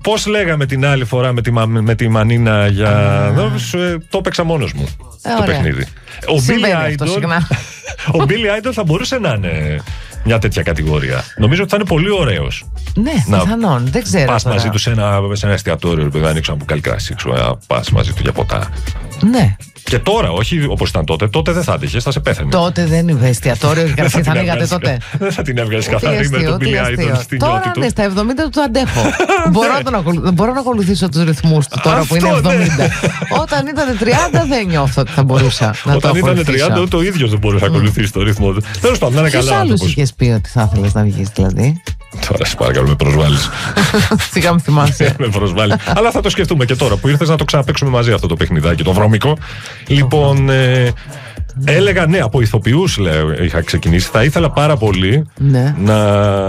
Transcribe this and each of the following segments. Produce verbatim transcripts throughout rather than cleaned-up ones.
Πώς λέγαμε την άλλη φορά με τη, με τη Μανίνα για. Uh. Το έπαιξα μόνος μου. Ε, το ωραία. Παιχνίδι. Ο Billy Idol, ο Billy Idol θα μπορούσε να είναι μια τέτοια κατηγορία. Νομίζω ότι θα είναι πολύ ωραίος. Ναι, πιθανόν. Δεν ξέρω. Πας μαζί του σε ένα, σε ένα εστιατόριο, παιδί, ανοίξω ένα μπουκάλι κρασί, πας μαζί του για ποτά. Ναι. Και τώρα, όχι όπως ήταν τότε, τότε δεν θα άντεχες, θα σε πέθανε. Τότε δεν είναι εστιατόριο και κρασί, θα ανοίγατε τότε. Δεν θα την έβγαζες καθαρή με τον Billy Idol στην τώρα, νιώτη του. Ναι, στα εβδομήντα του αντέχω. Μπορώ να ακολουθήσω τους ρυθμούς του τώρα που είναι εβδομήντα. Όταν ήταν τριάντα δεν νιώθω ότι θα μπορούσα να το ακολουθήσω. Όταν ήταν τριάντα ούτε ο ίδιος δεν μπορούσε να ακολουθήσει το ρυθμό του. Τέλος πάντων, να είναι καλά. Ποιους άλλους είχες πει ότι θα ήθελες να βγεις δηλαδή? Τώρα σε παρακαλώ, με προσβάλλεις. Σιγά μου θυμάσαι. Με προσβάλλεις. Αλλά θα το σκεφτούμε και τώρα που ήρθες να το ξαναπαίξουμε μαζί αυτό το παιχνιδάκι, το βρώμικο. Λοιπόν, ε, έλεγα ναι, από ηθοποιούς λέω, είχα ξεκινήσει. Θα ήθελα πάρα πολύ ναι. να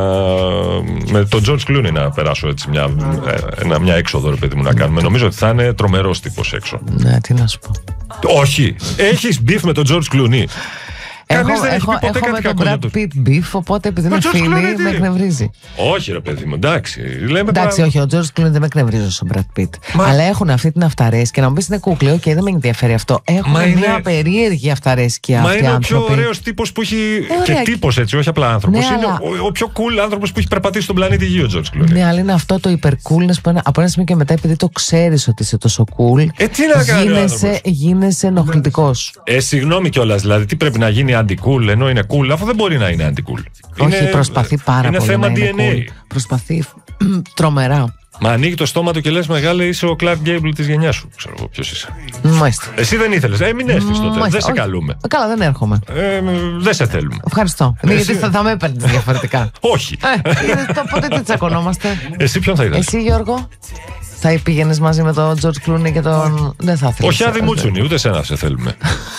με τον George Clooney να περάσω έτσι μια, ένα, μια έξοδο, ρε παιδί μου, να κάνουμε. Νομίζω ότι θα είναι τρομερός τύπος έξω. Ναι, τι να σου πω. Όχι, έχεις μπιφ με τον George Clooney? Έχω, έχω, έχω με τον Brad Pitt beef, οπότε επειδή είναι φίλοι με εκνευρίζει. Όχι ρε παιδί μου, εντάξει. Λέμε εντάξει, πρα... όχι, ο George Clooney δεν με εκνευρίζει στον Brad Pitt. Μα... Αλλά έχουν αυτή την αυταρέσκεια και να μου πεις είναι κούκλη, okay, δεν με ενδιαφέρει αυτό. Έχουν Μα μια είναι... περίεργη αυταρέσκεια αυτοί οι άνθρωποι. Μα είναι ο πιο ωραίος τύπος που έχει. Ε, και τύπος έτσι, όχι απλά άνθρωπος. Ναι, είναι αλλά... ο, ο πιο cool άνθρωπος που έχει περπατήσει στον πλανήτη Γη ο George Clooney. Ναι, αλλά είναι αυτό το υπερcoolness που είναι, από ένα σημείο και μετά, επειδή το ξέρεις ότι είσαι τόσο cool, ε, τι να κάνει, γίνεσαι, γίνεσαι ενοχλητικός. Ε, συγγνώμη κιόλας, δηλαδή τι πρέπει να γίνει anti-cool ενώ είναι cool, αφού δεν μπορεί να είναι anti-cool. Όχι, είναι, προσπαθεί πάρα είναι πολύ. Είναι θέμα να ντι εν έι. Cool. Προσπαθεί τρομερά. Μα ανοίγει το στόμα του και λες μεγάλε, είσαι ο Clark Gable της γενιάς σου. Ξέρω εγώ ποιος είσαι. Μάλιστα. Εσύ δεν ήθελες. Ε, μην έρθεις τότε. Μάλιστα. Δεν σε καλούμε. Καλά, δεν έρχομαι. Ε, δεν σε θέλουμε. Ευχαριστώ. Εσύ... Γιατί θα, θα με έπαιρνες διαφορετικά. Όχι. Ε, τότε τι τσακωνόμαστε. Εσύ ποιον θα ήθελες? Εσύ, Γιώργο. Θα πήγαινες μαζί με τον George Clooney και τον. Δεν θα ήθελες. Όχι, Άδη Μούτσουνη, ούτε σένα σε θέλουμε.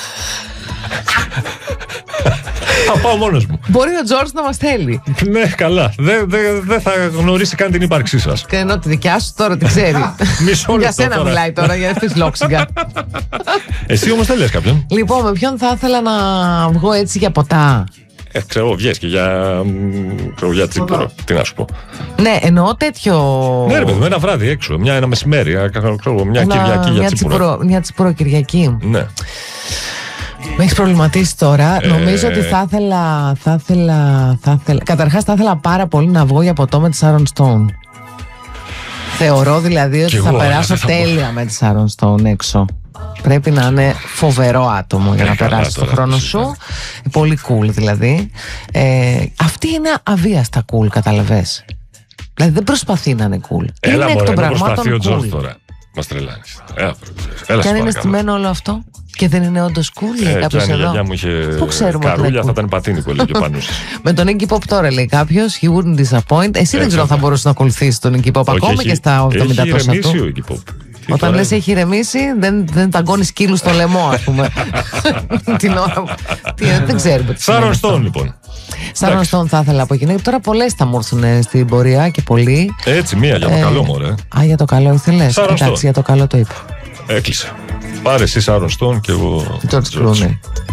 Θα πάω μόνος μου. Μπορεί ο Τζορτζ να μας θέλει. Ναι, καλά. Δεν δε, δε θα γνωρίσει καν την ύπαρξή σας. Και ενώ τη δικιά σου τώρα την ξέρει. Μισό λεπτό. Για σένα τώρα. Μιλάει τώρα, για αυτές τις λόξιγκα. Εσύ όμως δεν λες κάποιον. Λοιπόν, με ποιον θα ήθελα να βγω έτσι για ποτά? Ε, ξέρω, βγες και για, ξέρω, για τσίπουρο. Τι να σου πω. Ναι, εννοώ τέτοιο. Ναι, ρε παιδί, ένα βράδυ έξω. Μια, ένα μεσημέρι. Ξέρω, μια ένα, Κυριακή για τσίπουρο. Μια τσίπουρο Κυριακή. Ναι. Με έχεις προβληματίσει τώρα. Ε... Νομίζω ότι θα ήθελα, θα ήθελα, θα ήθελα. Καταρχάς θα ήθελα πάρα πολύ να βγω για ποτό με τη Sharon Stone. Θεωρώ δηλαδή ότι θα εγώ, περάσω θα τέλεια πω. με τη Sharon Stone έξω. Πρέπει να είναι φοβερό άτομο για ε, να περάσει τον χρόνο σου. Ε, πολύ cool δηλαδή. Ε, αυτή είναι αβίαστα cool, καταλαβες. Δηλαδή δεν προσπαθεί να είναι cool. Έλα, είναι μωρέ, εκ των πραγμάτων cool. Τώρα. Μας τρελάνεις. Και αν είναι στημένο όλο αυτό και δεν είναι όντως cool, λέει ε, κάποιος εδώ. Και αν η γιαγιά μου είχε καρούλια θα ήταν πατίνι που έλεγε πάνω σας. Με τον Iggy Pop τώρα λέει κάποιος, he wouldn't disappoint. Εσύ δεν ξέρω αν θα μπορούσε να ακολουθήσει τον Iggy Pop ακόμα και στα εβδομήντα τόσα του. Έχει ηρεμήσει ο Iggy Pop. Όταν λες έχει ηρεμήσει, δεν, δεν ταγκώνει σκύλου στο λαιμό, ας πούμε. Την ώρα. Τι, δεν ξέρουμε. Sharon Stone, λοιπόν. Sharon Stone θα ήθελα από γυναίκα. Τώρα πολλές θα μου έρθουν στην πορεία και πολλοί. Έτσι, μία για το ε, καλό, μωρέ. Α, για το καλό ήθελες. Εντάξει, για το καλό το είπα. Έκλεισε. Πάρε εσύ Sharon Stone και εγώ George Clooney.